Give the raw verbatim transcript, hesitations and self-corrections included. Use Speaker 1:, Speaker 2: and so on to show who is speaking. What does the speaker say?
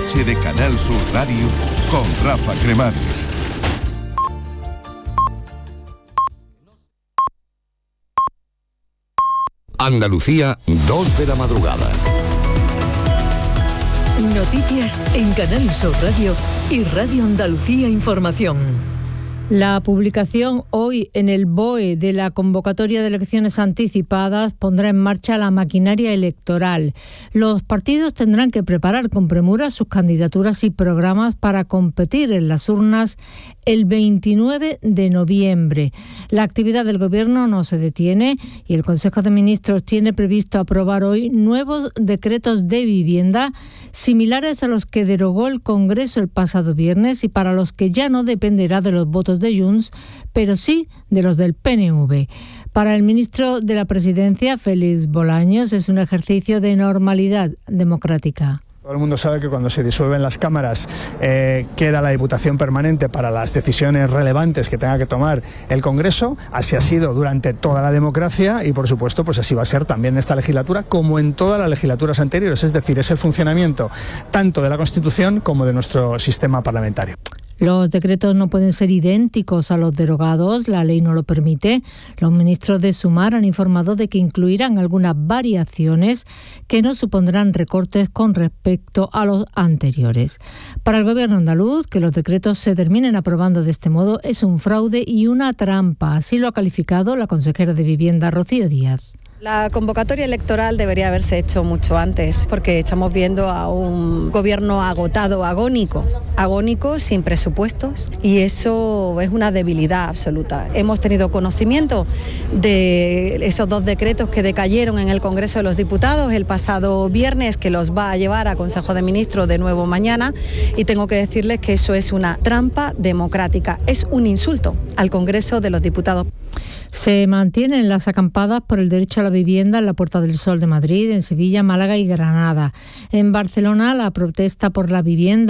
Speaker 1: noche de Canal Sur Radio con Rafa Cremades.
Speaker 2: Andalucía, dos de la madrugada.
Speaker 3: Noticias en Canal Sur Radio y Radio Andalucía Información.
Speaker 4: La publicación hoy en el B O E de la convocatoria de elecciones anticipadas pondrá en marcha la maquinaria electoral. Los partidos tendrán que preparar con premura sus candidaturas y programas para competir en las urnas el veintinueve de noviembre. La actividad del Gobierno no se detiene y el Consejo de Ministros tiene previsto aprobar hoy nuevos decretos de vivienda similares a los que derogó el Congreso el pasado viernes y para los que ya no dependerá de los votos de Junts, pero sí de los del P N V. Para el ministro de la Presidencia, Félix Bolaños, es un ejercicio de normalidad democrática.
Speaker 5: Todo el mundo sabe que cuando se disuelven las cámaras eh, queda la Diputación Permanente para las decisiones relevantes que tenga que tomar el Congreso. Así ha sido durante toda la democracia y, por supuesto, pues así va a ser también en esta legislatura como en todas las legislaturas anteriores. Es decir, es el funcionamiento tanto de la Constitución como de nuestro sistema parlamentario.
Speaker 4: Los decretos no pueden ser idénticos a los derogados, la ley no lo permite. Los ministros de Sumar han informado de que incluirán algunas variaciones que no supondrán recortes con respecto a los anteriores. Para el Gobierno andaluz, que los decretos se terminen aprobando de este modo es un fraude y una trampa. Así lo ha calificado la consejera de Vivienda, Rocío Díaz.
Speaker 6: La convocatoria electoral debería haberse hecho mucho antes, porque estamos viendo a un gobierno agotado, agónico, agónico sin presupuestos, y eso es una debilidad absoluta. Hemos tenido conocimiento de esos dos decretos que decayeron en el Congreso de los Diputados el pasado viernes, que los va a llevar a Consejo de Ministros de nuevo mañana, y tengo que decirles que eso es una trampa democrática, es un insulto al Congreso de los Diputados.
Speaker 4: Se mantienen las acampadas por el derecho a la vivienda en la Puerta del Sol de Madrid, en Sevilla, Málaga y Granada. En Barcelona, la protesta por la vivienda